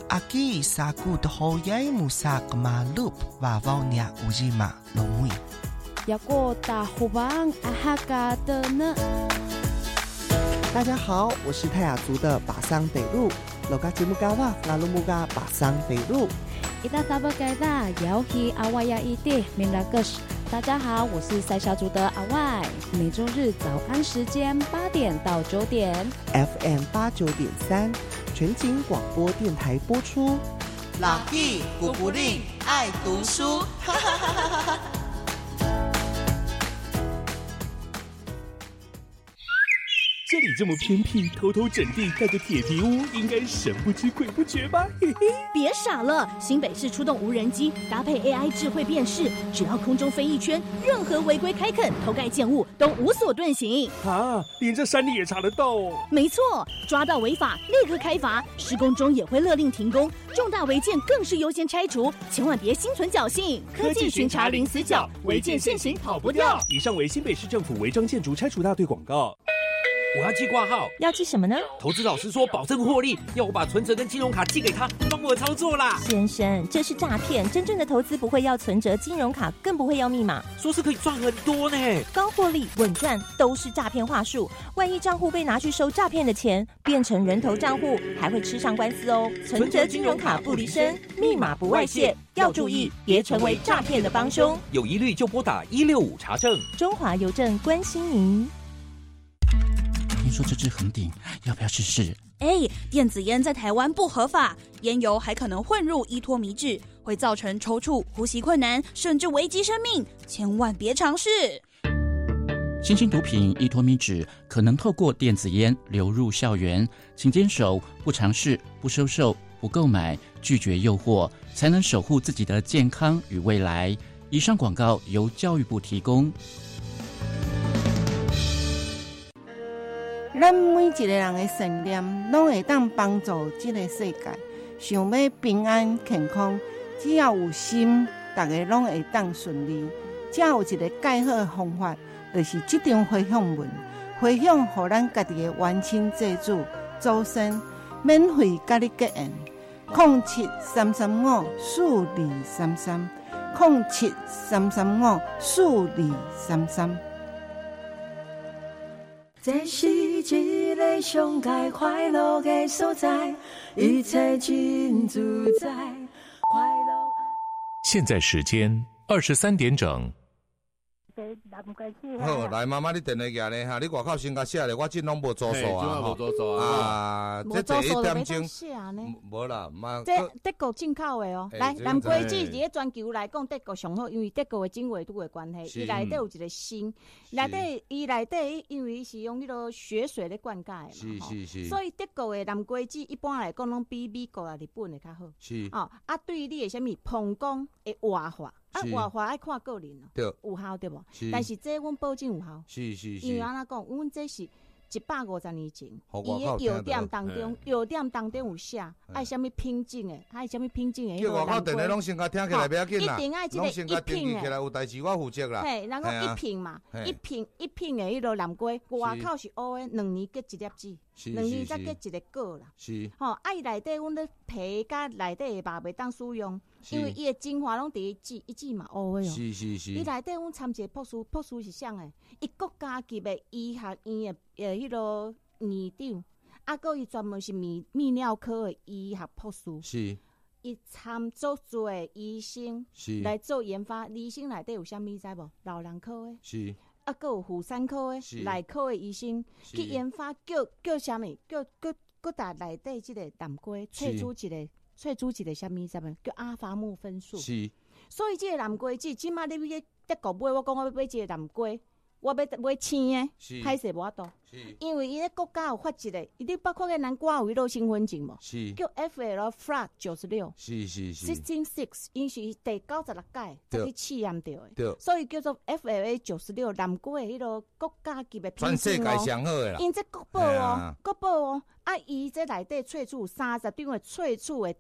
Aki saku dohoyai musak malup vavonya ujima lomui。 要过大湖邦阿哈嘎的呢。 大家好，我是泰雅族的巴桑北路，罗嘎吉木嘎哇拉鲁木嘎巴桑北路。 伊达达巴盖达摇起阿外呀伊地明拉格什。大家好，我是塞小族的阿外，每周日早安时间8点到9点 ，FM 89.3全景广播电台播出。 老弟古不吝爱读书，哈哈哈哈哈哈。 这里这么偏僻，偷偷整地盖个铁皮屋，应该神不知鬼不觉吧？嘿嘿， 别傻了，新北市出动无人机，搭配 AI 智慧辨识，只要空中飞一圈，任何违规开垦、偷盖建物都无所遁形。 啊，连这山里也查得到哦？ 没错，抓到违法立刻开罚，施工中也会勒令停工，重大违建更是优先拆除，千万别心存侥幸。 科技巡查零死角，违建现行跑不掉。以上为新北市政府违章建筑拆除大队广告。 我要寄挂号， 要寄什么呢？ 投资老师说保证获利，要我把存折跟金融卡寄给他，帮我操作啦。 先生，这是诈骗，真正的投资不会要存折、金融卡，更不会要密码。 说是可以赚很多呢， 高获利、稳赚都是诈骗话术。万一账户被拿去收诈骗的钱，变成人头账户，还会吃上官司哦。存折、金融卡不离身，密码不外泄，要注意，别成为诈骗的帮凶。 有疑虑就拨打165查证。 中华邮政关心您。 听说这支很顶，要不要试试？ 电子烟在台湾不合法，烟油还可能混入依托醚质，会造成抽搐、呼吸困难，甚至危及生命，千万别尝试。 新兴毒品依托醚质可能透过电子烟流入校园，请坚守不尝试、不收受、不购买、拒绝诱惑，才能守护自己的健康与未来。以上广告由教育部提供。 咱每一个人的信念，拢会当帮助这个世界。想要平安健康，只要有心，大家拢会当顺利。只有一个介好的方法，就是这张回向文，回向予咱家己的冤亲债主、祖先，免费甲你结缘。0733507233，0733504233。 这是一个上界快乐的所在，一切尽自在。快乐。 现在时间23点整。 好，来妈妈，你电话举咧哈，你外口先甲写咧，我真拢无做数啊， 无做数啊， 这1点钟， 无啦，妈， 这德国进口的哦。来，南瓜子伫全球来讲，德国上好，因为德国的经纬度的关系，伊内底有一个锌，伊内底因为是用迄个血水咧灌溉的嘛，是，所以德国的南瓜子一般来讲拢比美国啊、日本的较好。是哦，对你的什么膀胱的活化。活化爱看个人哦，有效对无？但是这阮保证有效，因为安怎讲，阮这是150年前，伊的药典当中有写，爱什么品种的，爱什么品种的。 叫外口电话拢先甲听起来不要紧啦， 一定爱这个一品起来有代志我负责啦。 嘿，然后一品嘛，一品的迄个南瓜，外口是乌的，2年结1粒籽，2年才结一个果啦。是，吼，伊内底阮咧皮甲内底的肉袂当使用。因为伊的精华拢伫伊籽嘛乌的哦。是。伊内底阮参一个博士是啥诶？伊国家级的医学院的迄个院长，佮伊专门是泌尿科的医学博士。是。伊参足多的医生来做研发，医生内底有啥物知无？老人科的。是。佮有妇产科的、内科的医生去研发，叫啥物？叫大内底即个南瓜萃出一个啥物知无？叫阿法木分数。是，所以这个南瓜子，即马你去德国买，我讲我要买一个南瓜，我要买青的，歹势无法度。因为伊咧国家有发一个，你包括个南瓜有迄个身份证无？是，叫 FL Flat 96。是，166，因是第96届才去试验到的，所以叫做 FLA 96南瓜的迄个国家级的品种哦。全世界上好的啦。因这国宝哦，伊这内底萃取30张的萃取的